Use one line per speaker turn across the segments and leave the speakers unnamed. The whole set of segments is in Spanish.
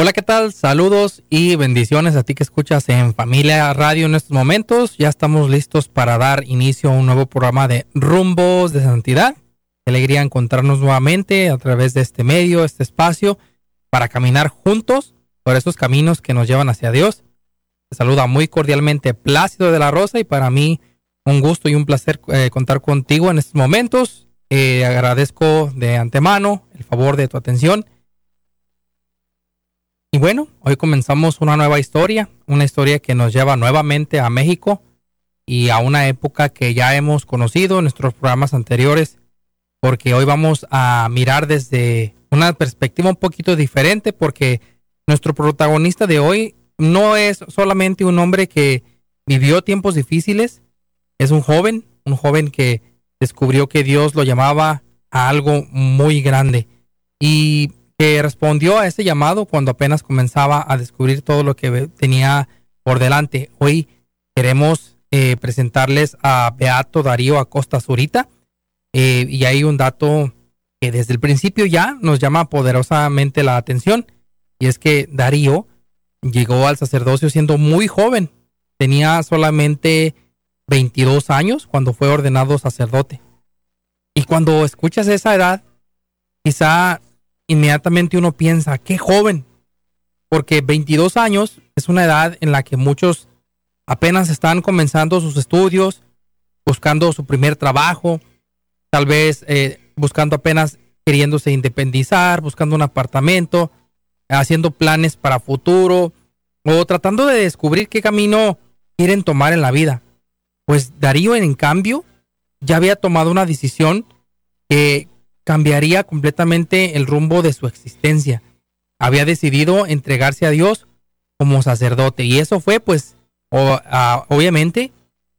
Hola, ¿qué tal? Saludos y bendiciones a ti que escuchas en Familia Radio en estos momentos. Ya estamos listos para dar inicio a un nuevo programa de Rumbos de Santidad. Qué alegría encontrarnos nuevamente a través de este medio, este espacio, para caminar juntos por esos caminos que nos llevan hacia Dios. Te saluda muy cordialmente Plácido de la Rosa y para mí un gusto y un placer contar contigo en estos momentos. Agradezco de antemano el favor de tu atención. Y bueno, hoy comenzamos una nueva historia, una historia que nos lleva nuevamente a México y a una época que ya hemos conocido en nuestros programas anteriores, porque hoy vamos a mirar desde una perspectiva un poquito diferente, porque nuestro protagonista de hoy no es solamente un hombre que vivió tiempos difíciles, es un joven que descubrió que Dios lo llamaba a algo muy grande y que respondió a ese llamado cuando apenas comenzaba a descubrir todo lo que tenía por delante. Hoy queremos presentarles a Beato Darío Acosta Zurita, y hay un dato que desde el principio ya nos llama poderosamente la atención, y es que Darío llegó al sacerdocio siendo muy joven. Tenía solamente 22 años cuando fue ordenado sacerdote. Y cuando escuchas esa edad, quizá inmediatamente uno piensa, qué joven, porque 22 años es una edad en la que muchos apenas están comenzando sus estudios, buscando su primer trabajo, tal vez buscando apenas queriéndose independizar, buscando un apartamento, haciendo planes para futuro o tratando de descubrir qué camino quieren tomar en la vida. Pues Darío, en cambio, ya había tomado una decisión que cambiaría completamente el rumbo de su existencia. Había decidido entregarse a Dios como sacerdote. Y eso fue, pues, obviamente,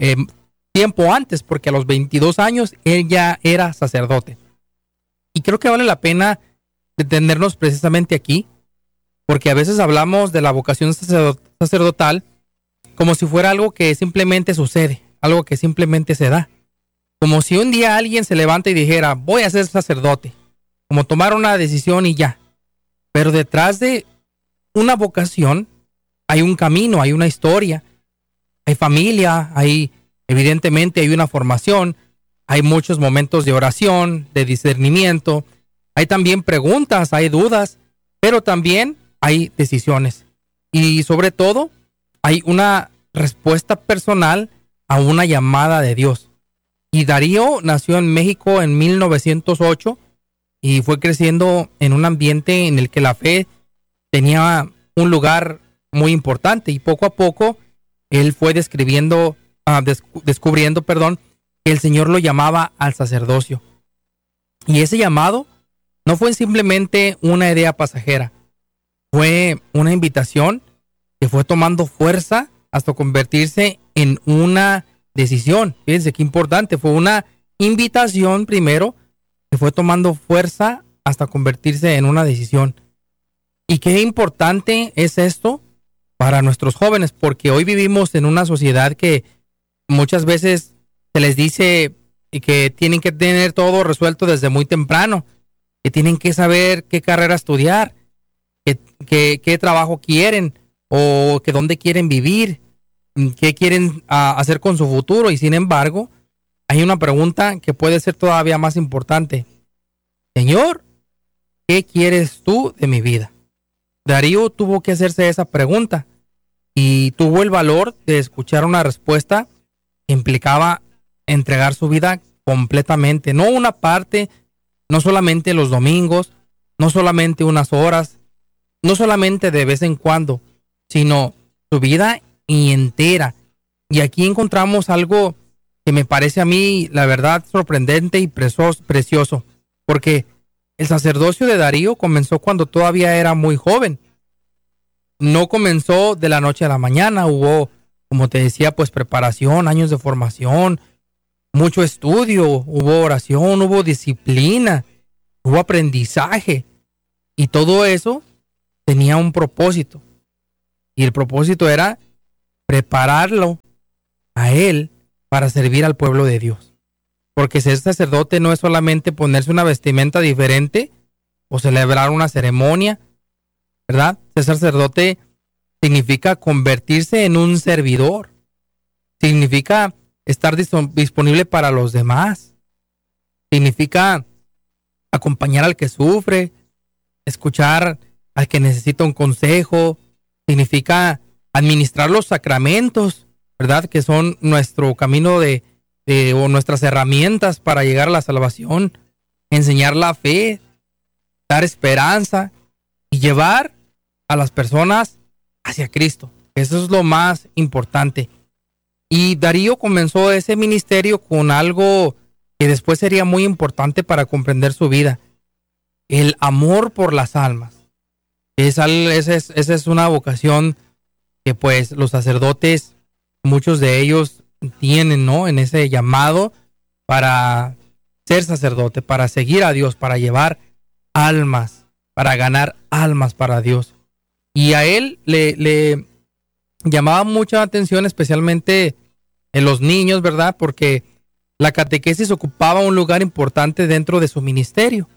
tiempo antes, porque a los 22 años él ya era sacerdote. Y creo que vale la pena detenernos precisamente aquí, porque a veces hablamos de la vocación sacerdotal como si fuera algo que simplemente sucede, algo que simplemente se da. Como si un día alguien se levanta y dijera, voy a ser sacerdote. Como tomar una decisión y ya. Pero detrás de una vocación hay un camino, hay una historia, hay familia, evidentemente hay una formación, hay muchos momentos de oración, de discernimiento, hay también preguntas, hay dudas, pero también hay decisiones. Y sobre todo, hay una respuesta personal a una llamada de Dios. Y Darío nació en México en 1908 y fue creciendo en un ambiente en el que la fe tenía un lugar muy importante, y poco a poco él fue descubriendo, que el Señor lo llamaba al sacerdocio. Y ese llamado no fue simplemente una idea pasajera, fue una invitación que fue tomando fuerza hasta convertirse en una decisión. Fíjense qué importante, fue una invitación primero que fue tomando fuerza hasta convertirse en una decisión. Y qué importante es esto para nuestros jóvenes, porque hoy vivimos en una sociedad que muchas veces se les dice que tienen que tener todo resuelto desde muy temprano, que tienen que saber qué carrera estudiar, qué trabajo quieren o que dónde quieren vivir, qué quieren hacer con su futuro. Y sin embargo, hay una pregunta que puede ser todavía más importante. Señor, ¿qué quieres tú de mi vida? Darío tuvo que hacerse esa pregunta y tuvo el valor de escuchar una respuesta que implicaba entregar su vida completamente, no una parte, no solamente los domingos, no solamente unas horas, no solamente de vez en cuando, sino su vida y entera. Y aquí encontramos algo que me parece a mí, la verdad, sorprendente y precioso, porque el sacerdocio de Darío comenzó cuando todavía era muy joven. No comenzó de la noche a la mañana. Hubo, como te decía, pues preparación, años de formación, mucho estudio, hubo oración, hubo disciplina, hubo aprendizaje, y todo eso tenía un propósito. Y el propósito era prepararlo a él para servir al pueblo de Dios. Porque ser sacerdote no es solamente ponerse una vestimenta diferente o celebrar una ceremonia, ¿verdad? Ser sacerdote significa convertirse en un servidor. Significa estar disponible para los demás. Significa acompañar al que sufre, escuchar al que necesita un consejo. Significa administrar los sacramentos, ¿verdad? Que son nuestro camino o nuestras herramientas para llegar a la salvación. Enseñar la fe, dar esperanza y llevar a las personas hacia Cristo. Eso es lo más importante. Y Darío comenzó ese ministerio con algo que después sería muy importante para comprender su vida: el amor por las almas. Esa es una vocación que pues los sacerdotes, muchos de ellos tienen, ¿no? En ese llamado para ser sacerdote, para seguir a Dios, para llevar almas, para ganar almas para Dios. Y a él le llamaba mucha atención, especialmente en los niños, ¿verdad? Porque la catequesis ocupaba un lugar importante dentro de su ministerio.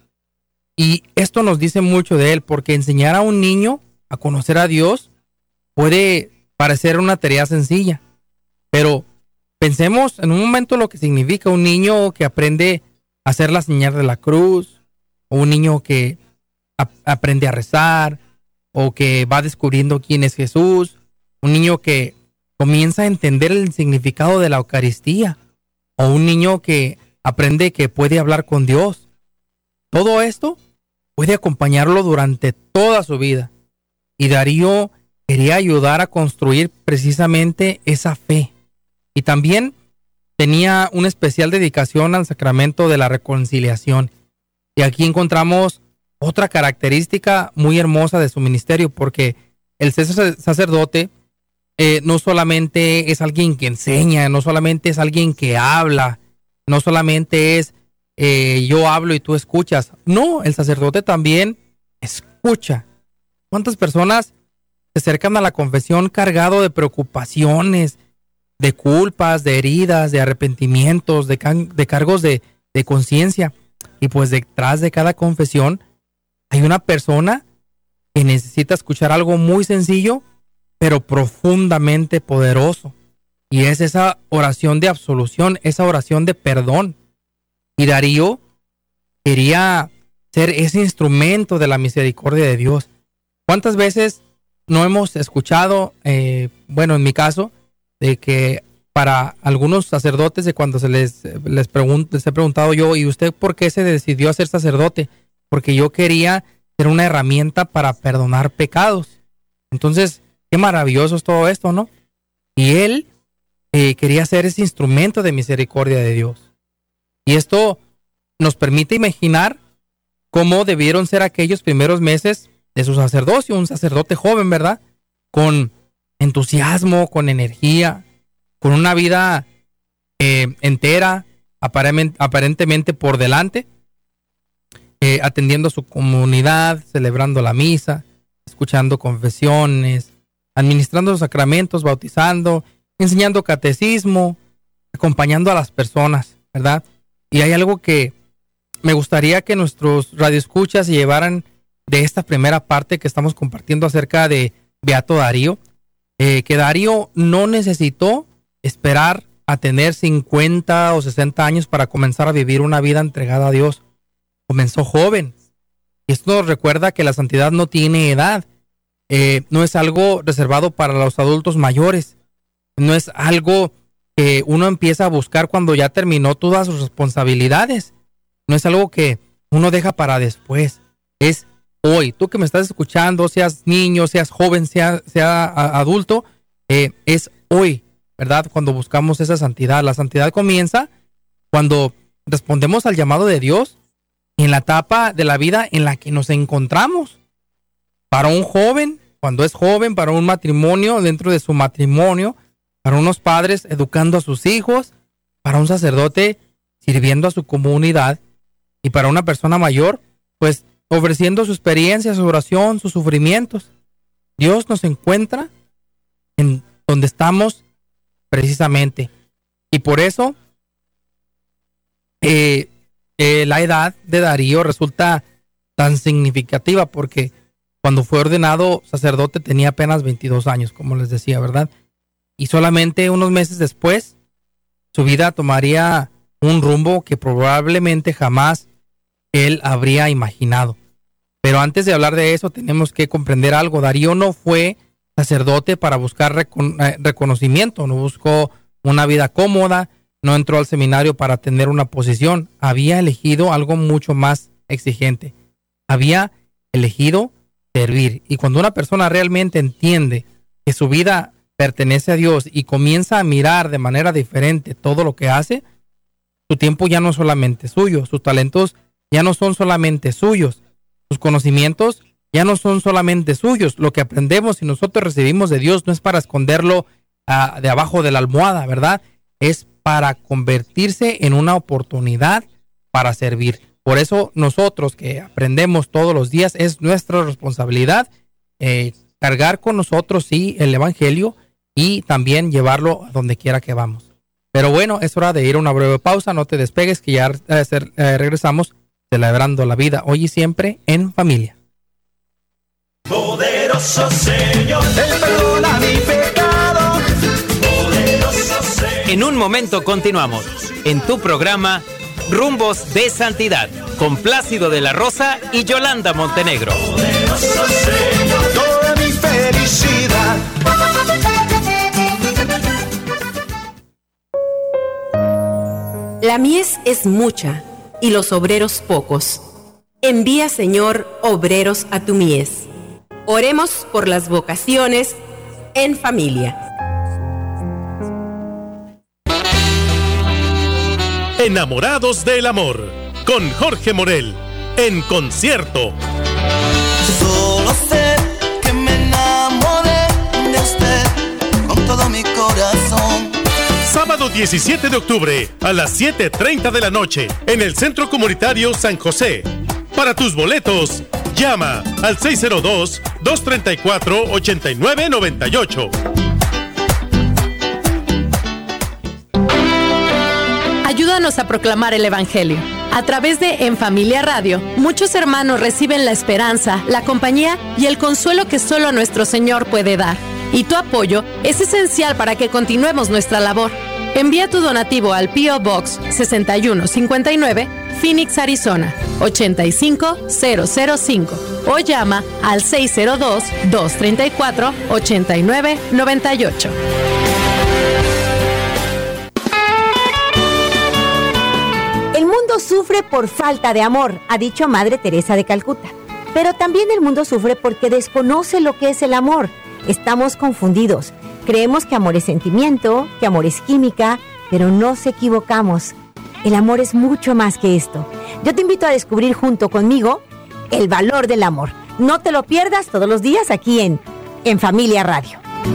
Y esto nos dice mucho de él, porque enseñar a un niño a conocer a Dios puede parecer una tarea sencilla. Pero pensemos en un momento lo que significa un niño que aprende a hacer la señal de la cruz, o un niño que aprende a rezar, o que va descubriendo quién es Jesús, un niño que comienza a entender el significado de la Eucaristía, o un niño que aprende que puede hablar con Dios. Todo esto puede acompañarlo durante toda su vida. Y Darío quería ayudar a construir precisamente esa fe. Y también tenía una especial dedicación al sacramento de la reconciliación. Y aquí encontramos otra característica muy hermosa de su ministerio, porque el ser sacerdote no solamente es alguien que enseña, no solamente es alguien que habla, no solamente es yo hablo y tú escuchas. No, el sacerdote también escucha. ¿Cuántas personas se acercan a la confesión cargado de preocupaciones, de culpas, de heridas, de arrepentimientos, de cargos de conciencia? Y pues detrás de cada confesión hay una persona que necesita escuchar algo muy sencillo, pero profundamente poderoso. Y es esa oración de absolución, esa oración de perdón. Y Darío quería ser ese instrumento de la misericordia de Dios. ¿Cuántas veces no hemos escuchado, bueno, en mi caso, de que para algunos sacerdotes, de cuando les he preguntado yo, ¿y usted por qué se decidió a ser sacerdote? Porque yo quería ser una herramienta para perdonar pecados. Entonces, qué maravilloso es todo esto, ¿no? Y él quería ser ese instrumento de misericordia de Dios. Y esto nos permite imaginar cómo debieron ser aquellos primeros meses de su sacerdocio, un sacerdote joven, ¿verdad? Con entusiasmo, con energía, con una vida entera, aparentemente por delante, atendiendo a su comunidad, celebrando la misa, escuchando confesiones, administrando los sacramentos, bautizando, enseñando catecismo, acompañando a las personas, ¿verdad? Y hay algo que me gustaría que nuestros radioescuchas se llevaran de esta primera parte que estamos compartiendo acerca de Beato Darío, que Darío no necesitó esperar a tener 50 o 60 años para comenzar a vivir una vida entregada a Dios. Comenzó joven. Y esto nos recuerda que la santidad no tiene edad. No es algo reservado para los adultos mayores. No es algo que uno empieza a buscar cuando ya terminó todas sus responsabilidades. No es algo que uno deja para después. Es hoy. Tú que me estás escuchando, seas niño, seas joven, sea adulto, es hoy, ¿verdad? Cuando buscamos esa santidad. La santidad comienza cuando respondemos al llamado de Dios en la etapa de la vida en la que nos encontramos. Para un joven, cuando es joven, para un matrimonio, dentro de su matrimonio, para unos padres educando a sus hijos, para un sacerdote sirviendo a su comunidad, y para una persona mayor, pues ofreciendo su experiencia, su oración, sus sufrimientos. Dios nos encuentra en donde estamos precisamente. Y por eso la edad de Darío resulta tan significativa, porque Cuando fue ordenado sacerdote tenía apenas 22 años, como les decía, ¿verdad? Y solamente unos meses después, su vida tomaría un rumbo que probablemente jamás él habría imaginado. Pero antes de hablar de eso, tenemos que comprender algo. Darío no fue sacerdote para buscar reconocimiento, no buscó una vida cómoda, no entró al seminario para tener una posición. Había elegido algo mucho más exigente. Había elegido servir. Y cuando una persona realmente entiende que su vida pertenece a Dios y comienza a mirar de manera diferente todo lo que hace, su tiempo ya no es solamente suyo, sus talentos ya no son solamente suyos, sus conocimientos ya no son solamente suyos. Lo que aprendemos y nosotros recibimos de Dios no es para esconderlo de abajo de la almohada, ¿verdad? Es para convertirse en una oportunidad para servir. Por eso nosotros que aprendemos todos los días, es nuestra responsabilidad cargar con nosotros, sí, el Evangelio y también llevarlo a donde quiera que vamos. Pero bueno, es hora de ir a una breve pausa. No te despegues, que ya regresamos celebrando la vida hoy y siempre en familia.
Poderoso Señor, Él perdona mi pecado. Poderoso Señor.
En un momento continuamos en tu programa Rumbos de Santidad con Plácido de la Rosa y Yolanda Montenegro.
Poderoso Señor, toda mi felicidad.
La mies es mucha y los obreros pocos. Envía, Señor, obreros a tu mies. Oremos por las vocaciones en familia.
Enamorados del amor, con Jorge Morel, en concierto.
Solo sé que me enamoré de usted con todo mi corazón.
Sábado 17 de octubre a las 7:30 de la noche en el Centro Comunitario San José. Para tus boletos, llama al 602-234-8998.
Ayúdanos a proclamar el Evangelio. A través de En Familia Radio, muchos hermanos reciben la esperanza, la compañía y el consuelo que solo nuestro Señor puede dar. Y tu apoyo es esencial para que continuemos nuestra labor. Envía tu donativo al P.O. Box 6159, Phoenix, Arizona 85005 o llama al 602-234-8998.
El mundo sufre por falta de amor, ha dicho Madre Teresa de Calcuta. Pero también el mundo sufre porque desconoce lo que es el amor. Estamos confundidos. Creemos que amor es sentimiento, que amor es química, pero nos equivocamos. El amor es mucho más que esto. Yo te invito a descubrir junto conmigo el valor del amor. No te lo pierdas todos los días aquí en Familia Radio.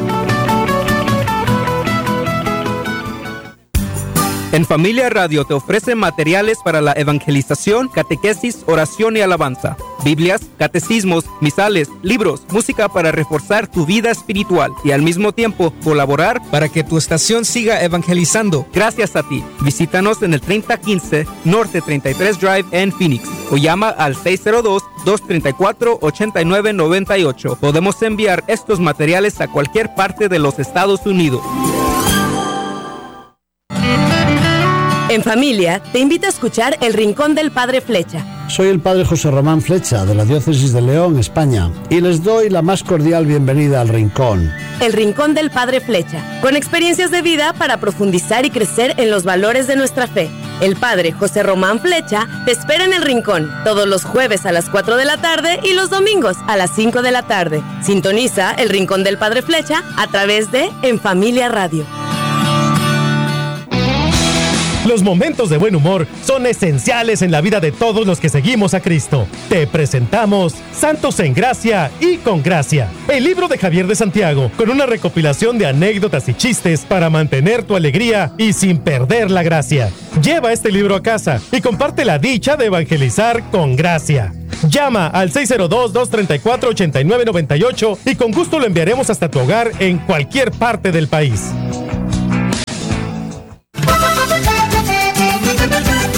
En Familia Radio te ofrece materiales para la evangelización, catequesis, oración y alabanza, Biblias, catecismos, misales, libros, música para reforzar tu vida espiritual y al mismo tiempo colaborar para que tu estación siga evangelizando. Gracias a ti. Visítanos en el 3015 Norte 33 Drive en Phoenix o llama al 602-234-8998. Podemos enviar estos materiales a cualquier parte de los Estados Unidos.
En Familia, te invito a escuchar El Rincón del Padre Flecha.
Soy el Padre José Román Flecha, de la Diócesis de León, España, y les doy la más cordial bienvenida al Rincón.
El Rincón del Padre Flecha, con experiencias de vida para profundizar y crecer en los valores de nuestra fe. El Padre José Román Flecha te espera en El Rincón, todos los jueves a las 4 de la tarde y los domingos a las 5 de la tarde. Sintoniza El Rincón del Padre Flecha a través de En Familia Radio.
Los momentos de buen humor son esenciales en la vida de todos los que seguimos a Cristo. Te presentamos Santos en Gracia y con Gracia, el libro de Javier de Santiago, con una recopilación de anécdotas y chistes para mantener tu alegría y sin perder la gracia. Lleva este libro a casa y comparte la dicha de evangelizar con gracia. Llama al 602-234-8998 y con gusto lo enviaremos hasta tu hogar en cualquier parte del país.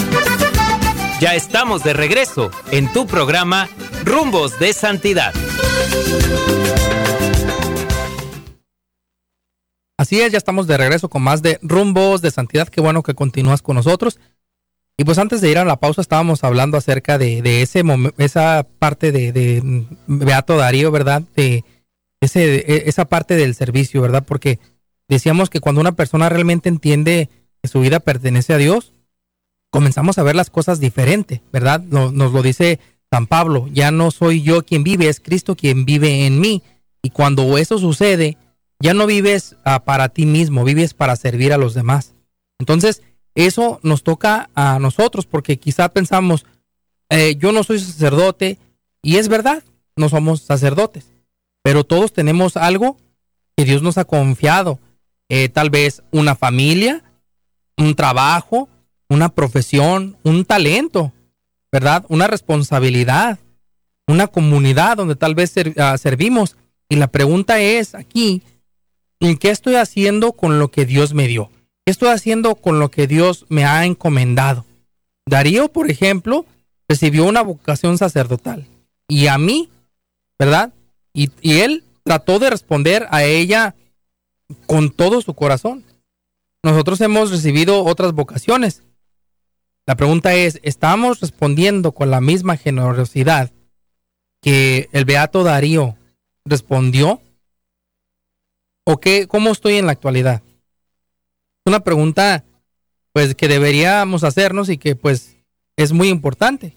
Ya estamos de regreso en tu programa Rumbos de Santidad.
Así es, ya estamos de regreso con más de Rumbos de Santidad. Qué bueno que continúas con nosotros. Y pues antes de ir a la pausa estábamos hablando acerca de esa parte de Beato Darío, ¿verdad? De esa parte del servicio, ¿verdad? Porque decíamos que cuando una persona realmente entiende que su vida pertenece a Dios, comenzamos a ver las cosas diferente, ¿verdad? Nos lo dice San Pablo, ya no soy yo quien vive, es Cristo quien vive en mí. Y cuando eso sucede, ya no vives para ti mismo, vives para servir a los demás. Entonces, eso nos toca a nosotros, porque quizá pensamos, yo no soy sacerdote, y es verdad, no somos sacerdotes, pero todos tenemos algo que Dios nos ha confiado, tal vez una familia, un trabajo, una profesión, un talento, ¿verdad? Una responsabilidad, una comunidad donde tal vez servimos. Y la pregunta es aquí, ¿qué estoy haciendo con lo que Dios me dio? ¿Qué estoy haciendo con lo que Dios me ha encomendado? Darío, por ejemplo, recibió una vocación sacerdotal. Y a mí, ¿verdad? Y él trató de responder a ella con todo su corazón. Nosotros hemos recibido otras vocaciones. La pregunta es, ¿estamos respondiendo con la misma generosidad que el Beato Darío respondió? ¿O cómo estoy en la actualidad? Una pregunta pues que deberíamos hacernos y que pues es muy importante.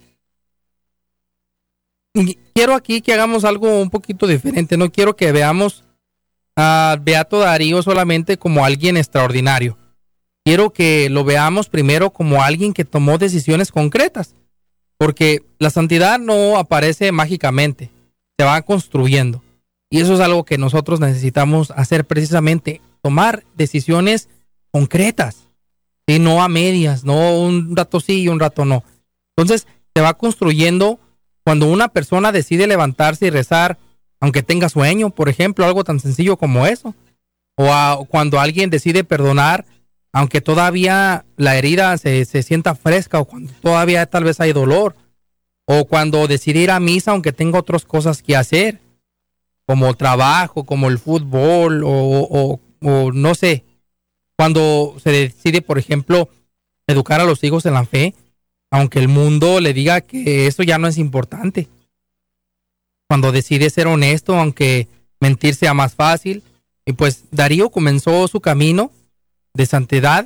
Y quiero aquí que hagamos algo un poquito diferente. No quiero que veamos a Beato Darío solamente como alguien extraordinario. Quiero que lo veamos primero como alguien que tomó decisiones concretas. Porque la santidad no aparece mágicamente, se va construyendo. Y eso es algo que nosotros necesitamos hacer precisamente, tomar decisiones concretas, ¿sí? No a medias, no un rato sí y un rato no. Entonces se va construyendo cuando una persona decide levantarse y rezar, aunque tenga sueño, por ejemplo, algo tan sencillo como eso. O cuando alguien decide perdonar, aunque todavía la herida se sienta fresca, o cuando todavía tal vez hay dolor. O cuando decide ir a misa, aunque tenga otras cosas que hacer, como el trabajo, como el fútbol, o no sé. Cuando se decide, por ejemplo, educar a los hijos en la fe, aunque el mundo le diga que eso ya no es importante. Cuando decide ser honesto, aunque mentir sea más fácil. Y pues Darío comenzó su camino de santidad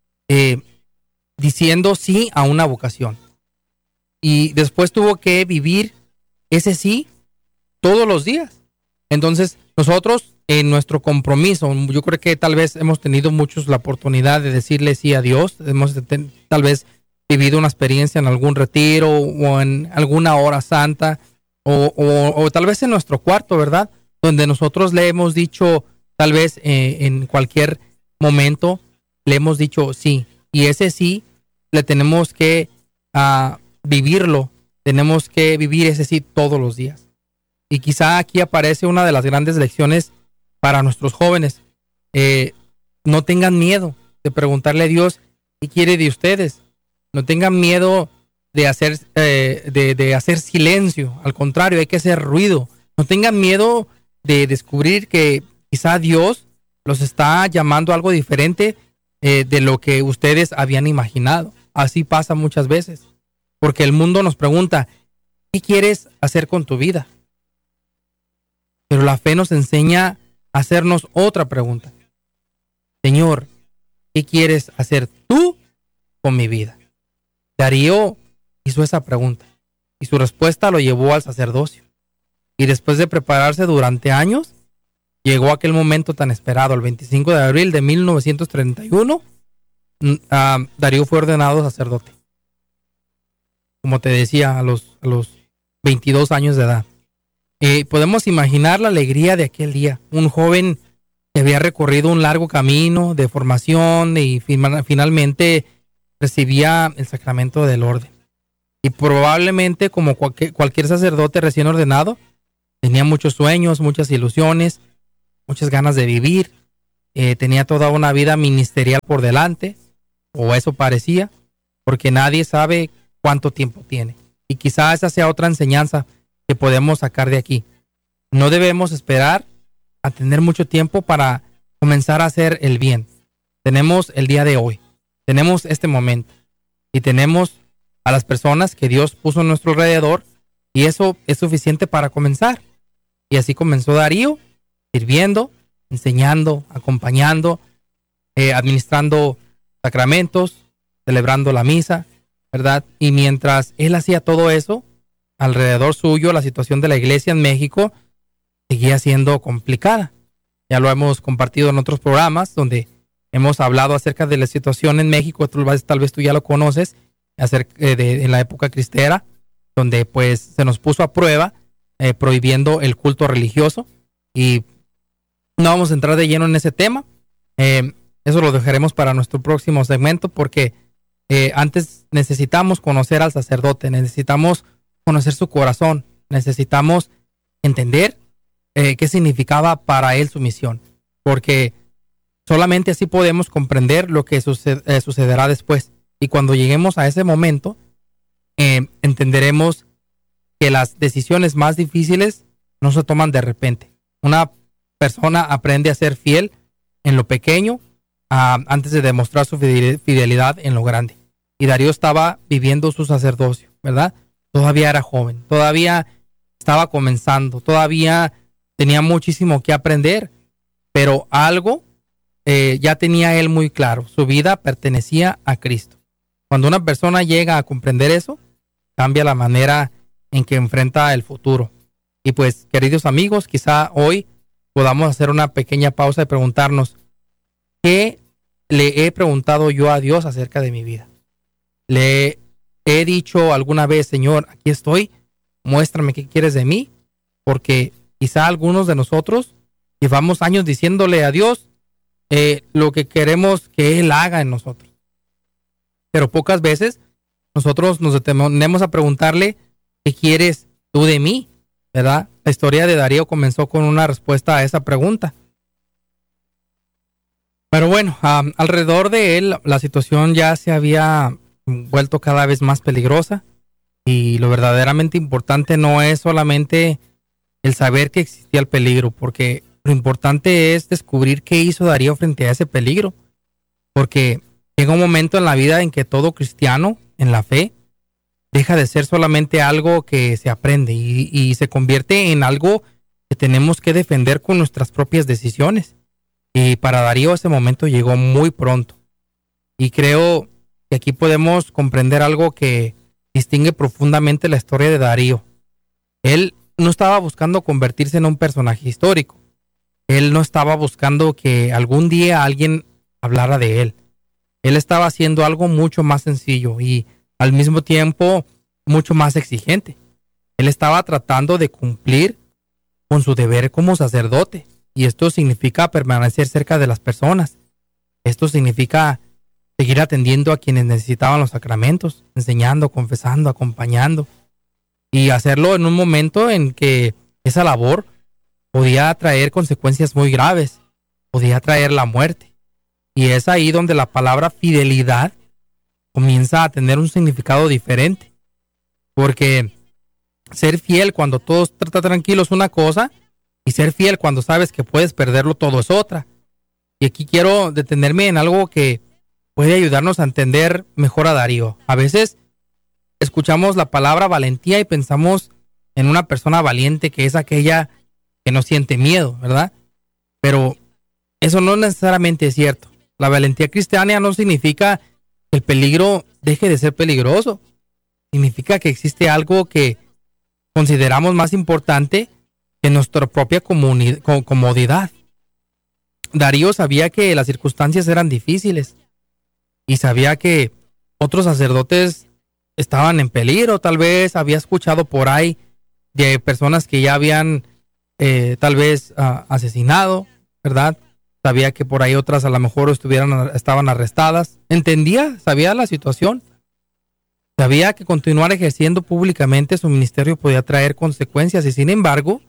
diciendo sí a una vocación. Y después tuvo que vivir ese sí todos los días. Entonces, nosotros en nuestro compromiso, yo creo que tal vez hemos tenido muchos la oportunidad de decirle sí a Dios. Hemos tal vez vivido una experiencia en algún retiro o en alguna hora santa o tal vez en nuestro cuarto, ¿verdad? Donde nosotros le hemos dicho, tal vez en cualquier momento, le hemos dicho sí. Y ese sí le tenemos que vivirlo. Tenemos que vivir ese sí todos los días. Y quizá aquí aparece una de las grandes lecciones para nuestros jóvenes. No tengan miedo de preguntarle a Dios qué quiere de ustedes. No tengan miedo de hacer silencio. Al contrario, hay que hacer ruido. No tengan miedo de descubrir que quizá Dios los está llamando a algo diferente de lo que ustedes habían imaginado. Así pasa muchas veces. Porque el mundo nos pregunta, ¿qué quieres hacer con tu vida? Pero la fe nos enseña a hacernos otra pregunta. Señor, ¿qué quieres hacer tú con mi vida? Darío hizo esa pregunta y su respuesta lo llevó al sacerdocio. Y después de prepararse durante años, llegó aquel momento tan esperado, el 25 de abril de 1931, Darío fue ordenado sacerdote. Como te decía, a los 22 años de edad. Podemos imaginar la alegría de aquel día. Un joven que había recorrido un largo camino de formación y finalmente recibía el sacramento del orden. Y probablemente, como cualquier sacerdote recién ordenado, tenía muchos sueños, muchas ilusiones, muchas ganas de vivir. Tenía toda una vida ministerial por delante, o eso parecía, porque nadie sabe cuánto tiempo tiene. Y quizás esa sea otra enseñanza que podemos sacar de aquí. no debemos esperar a tener mucho tiempo para comenzar a hacer el bien. Tenemos el día de hoy, tenemos este momento y tenemos a las personas que Dios puso a nuestro alrededor, y eso es suficiente para comenzar. Y así comenzó Darío, sirviendo, enseñando, acompañando, administrando sacramentos, celebrando la misa, ¿verdad? Y mientras él hacía todo eso, alrededor suyo la situación de la iglesia en México seguía siendo complicada. Ya lo hemos compartido en otros programas donde hemos hablado acerca de la situación en México. Tal vez tú ya lo conoces, acerca en la época cristera, donde pues se nos puso a prueba prohibiendo el culto religioso, y no vamos a entrar de lleno en ese tema. Eso lo dejaremos para nuestro próximo segmento, porque antes necesitamos conocer al sacerdote, necesitamos conocer su corazón, necesitamos entender qué significaba para él su misión, porque solamente así podemos comprender lo que sucederá después. Y cuando lleguemos a ese momento, entenderemos que las decisiones más difíciles no se toman de repente. Una persona aprende a ser fiel en lo pequeño antes de demostrar su fidelidad en lo grande. Y Darío estaba viviendo su sacerdocio, ¿verdad? Todavía era joven, todavía estaba comenzando, todavía tenía muchísimo que aprender, pero algo ya tenía él muy claro: su vida pertenecía a Cristo. Cuando una persona llega a comprender eso, cambia la manera en que enfrenta el futuro. Y pues, queridos amigos, quizá hoy podamos hacer una pequeña pausa y preguntarnos: ¿qué le he preguntado yo a Dios acerca de mi vida? ¿Le he dicho alguna vez: Señor, aquí estoy, muéstrame qué quieres de mí? Porque quizá algunos de nosotros llevamos años diciéndole a Dios lo que queremos que Él haga en nosotros, pero pocas veces nosotros nos detenemos a preguntarle: ¿qué quieres tú de mí? ¿Verdad? La historia de Darío comenzó con una respuesta a esa pregunta. Pero bueno, alrededor de él la situación ya se había vuelto cada vez más peligrosa, y lo verdaderamente importante no es solamente el saber que existía el peligro, porque lo importante es descubrir qué hizo Darío frente a ese peligro, porque llega un momento en la vida en que todo cristiano en la fe deja de ser solamente algo que se aprende y se convierte en algo que tenemos que defender con nuestras propias decisiones. Y para Darío ese momento llegó muy pronto. Y creo que aquí podemos comprender algo que distingue profundamente la historia de Darío. Él no estaba buscando convertirse en un personaje histórico. Él no estaba buscando que algún día alguien hablara de él. Él estaba haciendo algo mucho más sencillo y al mismo tiempo mucho más exigente. Él estaba tratando de cumplir con su deber como sacerdote, y esto significa permanecer cerca de las personas. Esto significa seguir atendiendo a quienes necesitaban los sacramentos, enseñando, confesando, acompañando, y hacerlo en un momento en que esa labor podía traer consecuencias muy graves, podía traer la muerte. Y es ahí donde la palabra fidelidad comienza a tener un significado diferente, porque ser fiel cuando todo está tranquilo es una cosa, y ser fiel cuando sabes que puedes perderlo todo es otra. Y aquí quiero detenerme en algo que puede ayudarnos a entender mejor a Darío. A veces escuchamos la palabra valentía y pensamos en una persona valiente, que es aquella que no siente miedo, ¿verdad? Pero eso no necesariamente es cierto. La valentía cristiana no significa que el peligro deje de ser peligroso. Significa que existe algo que consideramos más importante que nuestra propia comodidad. Darío sabía que las circunstancias eran difíciles y sabía que otros sacerdotes estaban en peligro. Tal vez había escuchado por ahí de personas que ya habían tal vez asesinado, ¿verdad? Sabía que por ahí otras a lo mejor estaban arrestadas. Sabía la situación. Sabía que continuar ejerciendo públicamente su ministerio podía traer consecuencias, y sin embargo,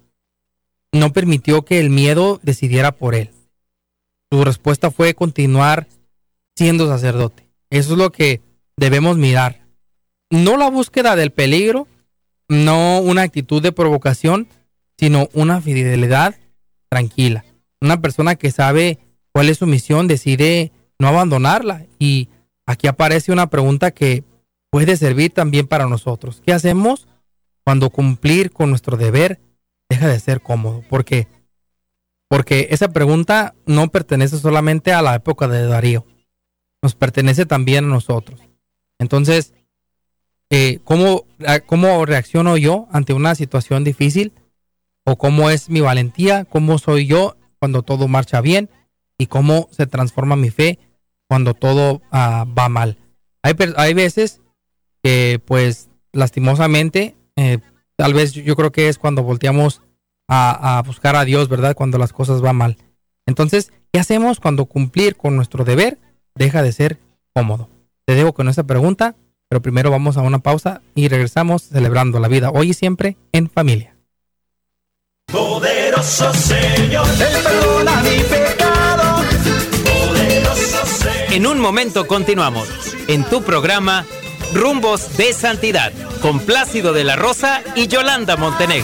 no permitió que el miedo decidiera por él. Su respuesta fue continuar siendo sacerdote. Eso es lo que debemos mirar. No la búsqueda del peligro, no una actitud de provocación, sino una fidelidad tranquila. Una persona que sabe cuál es su misión, decide no abandonarla. Y aquí aparece una pregunta que puede servir también para nosotros. ¿Qué hacemos cuando cumplir con nuestro deber deja de ser cómodo? Porque esa pregunta no pertenece solamente a la época de Darío, nos pertenece también a nosotros. Entonces, ¿cómo reacciono yo ante una situación difícil? ¿O cómo es mi valentía? ¿Cómo soy yo cuando todo marcha bien? ¿Y cómo se transforma mi fe cuando todo va mal? Hay veces que, pues, lastimosamente, tal vez yo creo que es cuando volteamos a buscar a Dios, ¿verdad? Cuando las cosas van mal. Entonces, ¿qué hacemos cuando cumplir con nuestro deber deja de ser cómodo? Te dejo con esta pregunta, pero primero vamos a una pausa y regresamos celebrando la vida hoy y siempre en familia.
Poderoso Señor, Él perdona mi pecado. Poderoso Señor.
En un momento continuamos en tu programa Rumbos de Santidad con Plácido de la Rosa y Yolanda Montenegro.